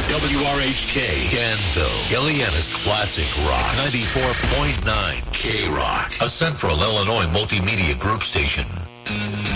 WRHK, Danville, Ileana's Classic Rock, 94.9 K-Rock, a Central Illinois multimedia group station.